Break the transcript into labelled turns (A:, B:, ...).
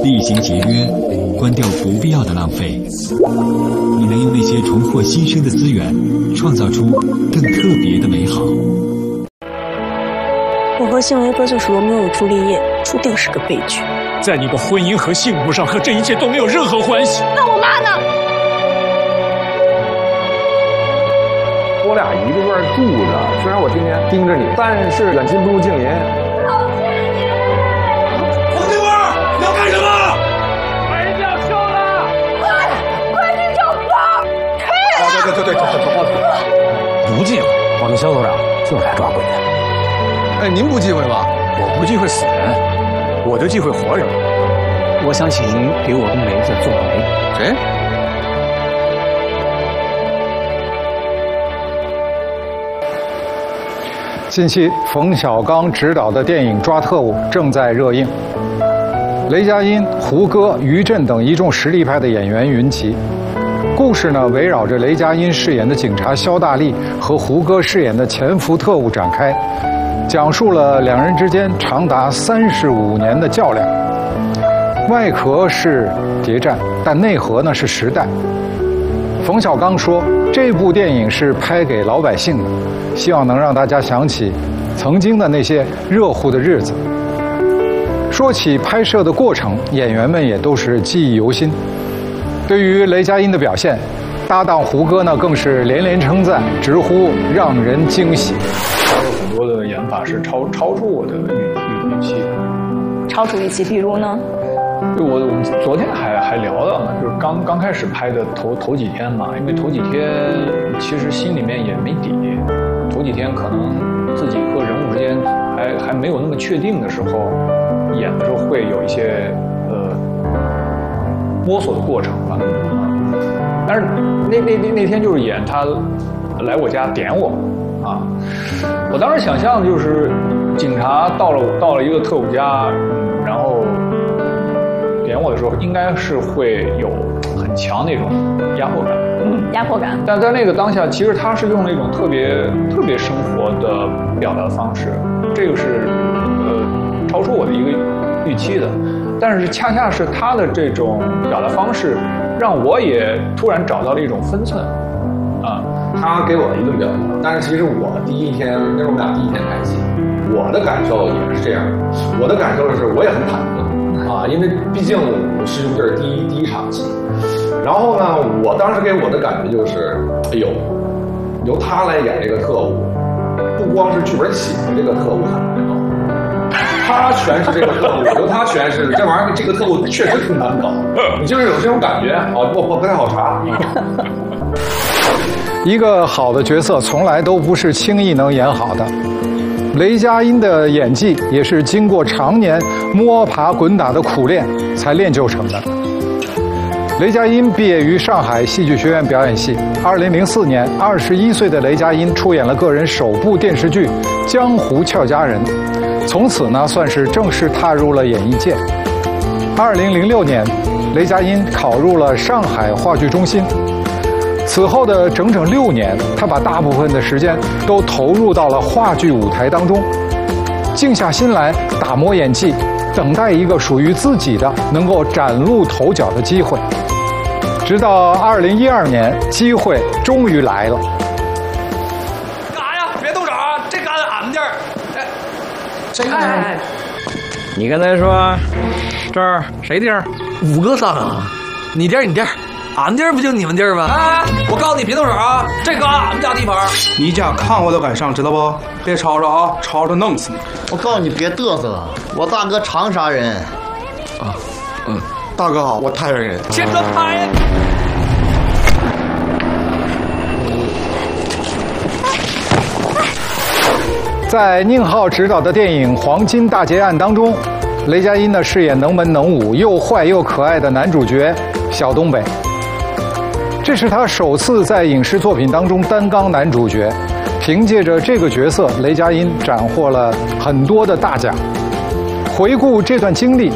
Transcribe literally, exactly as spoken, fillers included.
A: 厉行节约，关掉不必要的浪费。你能用那些重获新生的资源，创造出更特别的美好。
B: 我和信维哥就是罗密欧与朱丽叶，注定是个悲剧。
C: 在你的婚姻和幸福上，和这一切都没有任何关系。
B: 那我妈呢？
D: 我俩一个院住着，虽然我天天盯着你，但是远亲不如近邻。
E: 黄金花，你要干什么？
D: 把人家收了！
B: 快，快去找包！退了！
D: 对对对对对，
C: 不忌讳，我们肖所长就是来抓鬼的。
D: 哎，您不忌讳吧？
C: 我不忌讳死人，我就忌讳活人。我想请您给我的梅子做媒。
D: 谁？
F: 近期，冯小刚执导的电影《抓特务》正在热映，雷佳音、胡歌、于震等一众实力派的演员云集。故事呢，围绕着雷佳音饰演的警察肖大力和胡歌饰演的潜伏特务展开，讲述了两人之间长达三十五年的较量。外壳是谍战，但内核呢是时代。冯小刚说，这部电影是拍给老百姓的，希望能让大家想起曾经的那些热乎的日子。说起拍摄的过程，演员们也都是记忆犹新。对于雷佳音的表现，搭档胡歌呢更是连连称赞，直呼让人惊喜。
G: 还有很多的演法是超超出我的预预预期。
B: 超出预期，比如呢？
G: 就我我们昨天还还聊到呢，就是刚刚开始拍的头头几天嘛，因为头几天其实心里面也没底，头几天可能自己和人物之间还还没有那么确定的时候，演的时候会有一些呃摸索的过程吧。但是那那那那天就是演他来我家点我啊，我当时想象的就是警察到了到了一个特务家，嗯，然后。点我的时候，应该是会有很强那种压迫感，
B: 嗯，压迫感。
G: 但在那个当下，其实他是用了一种特别特别生活的表达方式，这个是呃超出我的一个预期的。但是恰恰是他的这种表达方式，让我也突然找到了一种分寸，啊，
D: 他给我一顿表达，但是其实我第一天，那是我们俩第一天拍戏，我的感受也是这样，我的感受是我也很忐忑。啊，因为毕竟是这是第一第一场戏，然后呢，我当时给我的感觉就是，哎呦，由他来演这个特务，不光是剧本写的这个特务很难搞，他诠释这个特务，由他诠释这玩意儿，这个特务确实挺难搞，你就是有这种感觉啊，不不不太好查。
F: 一个好的角色从来都不是轻易能演好的。雷佳音的演技也是经过常年摸爬滚打的苦练才练就成的。雷佳音毕业于上海戏剧学院表演系，二零零四年，二十一岁的雷佳音出演了个人首部电视剧《江湖俏佳人》，从此呢算是正式踏入了演艺界。二零零六年，雷佳音考入了上海话剧中心。此后的整整六年，他把大部分的时间都投入到了话剧舞台当中，静下心来打磨演技，等待一个属于自己的能够崭露头角的机会。直到二零一二年，机会终于来了。
E: 干啥呀？别动手啊！这杆子俺们地儿。哎，
H: 这哎，你刚才说这儿谁地儿？
E: 五哥上啊！你地儿，你地儿。俺地儿不就你们地儿吗？哎，我告诉你别动手啊！这个俺们家地盘。
I: 你家看我都敢上，知道不？别吵吵啊，吵着弄死你！
J: 我告诉你别嘚瑟了，我大哥长沙人。
I: 啊，嗯，大哥好，我太原人。
E: 先说拍。
F: 在宁浩执导的电影《黄金大劫案》当中，雷佳音呢饰演能文能武、又坏又可爱的男主角小东北。这是他首次在影视作品当中担纲男主角，凭借着这个角色，雷佳音斩获了很多的大奖。回顾这段经历，